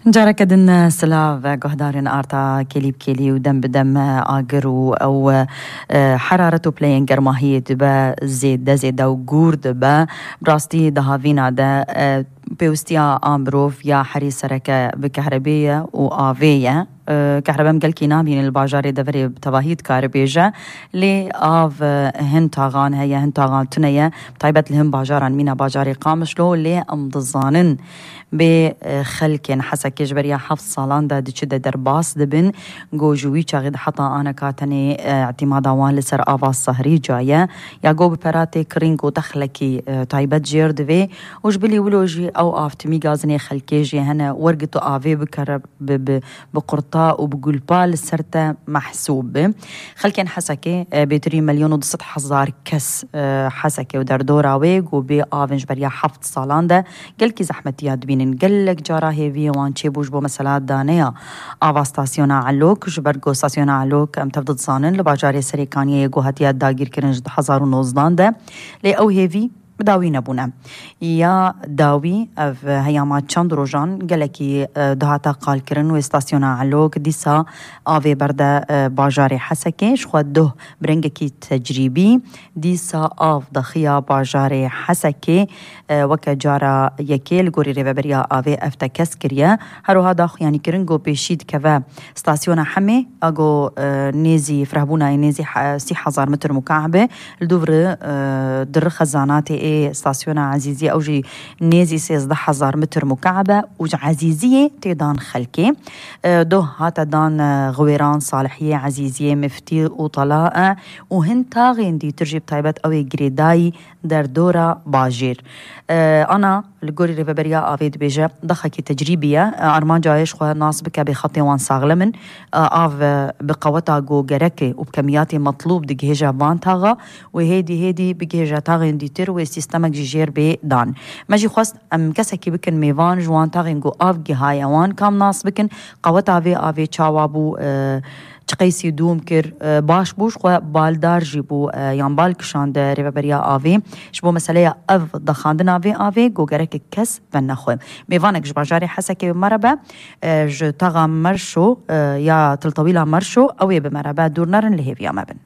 جارة كدن سلاف قهدارين آرتا كليب كلي ودم بدم آقرو أو حرارته بلاين قرماهية دبا زيد وقور دبا براستي دهافينا دا بيوستيا آمبروف يا حري سركة بكهربية وآفية كهرباء مقلكي نابين الباجاري دفري بتواهيد كهربيجة لي آف هنتاغان هيا هنتاغان تنية طيبت لهم باجاران مينا باجاري قامشلو لي أمضزانن بخلكين حسك يجبريا حفظ صالان دا ديشدة درباس دبن جوجوي شاغد حتى أنا كاتني اعتماد وان لسر آفا الصهري جاية يا جو ببراتي كرينكو تخلكي طيبت جير دفي وجبلي ولوجي أو آفتمي غازني خلكيجي هنا ورقتو آفي بكرب بقرطاء وبقلبا لسرتا محسوب خلكين حسكي بيتري 1,900,000 كس حسكي ودردورا ويق وبي آفنج بريا حفظ صالان دا قلكي زحمتي بينن قلك جارا هيفي وان تشيبوش بو مسالات دانيا آفا ستاسيونا علوك جبرقو ستاسيونا علوك ام تفضل صانن لباجاري سريكانية يقو هاتيات داقير كرنج 2019 دا لي او هيفي بداوي نبونا يا داوي اف هياما چند روجان قالكي دهاتا قال كرن وستاسيونا علوك ديسا آفي بردا باجاري حسكي شخوات ده برنگكي تجريبي ديسا آف دخيا باجاري حسكي وكا جارا يكيل غوري ريفابريا آفي افتا كسكريا هرو هادا يعني كرنگو بيشيد كفا ستاسيونا حمي اگو نيزي فرهبونا نيزي 6,000 متر مكعبة الدوفر در خزاناتي ستاسيونا عزيزية أوجي نيزي 16,000 متر مكعبة وعزيزية تيدان خلكي دو هاتا دان غويران صالحية عزيزية مفتي وطلاقة وهن تاغين دي ترجيب طيبات أوي جريداي در دورة باجير أنا الجوري ريفابريا آفيد بيجا ضخكي تجريبية أرمان جايش خوا ناس بك بخطي وان صاغلمن آف بقوتا جو جركي وبكمياتي مطلوب دي جهجة بان تاغا وهيدي بجهجة تاغين دي تروي سيستمك جيجير بي دان ماجي خواست ام كسكي بكن ميفان جوان تاغين جو آف جهايا وان كام ناس بكن قوتا آفي تشاوابو تقيسي دوم كر باش بوش خو بالدار جيبو يان بالكشان ده ريفابريا آفي شبو مسألة أف دخاندنا آفي جو جرك كس بنخو ميفانك جباجاري حسكي بمربع جو تاغا مرشو يا تلطويلة مرشو أو بمربع دور نرن لهيفيا مبن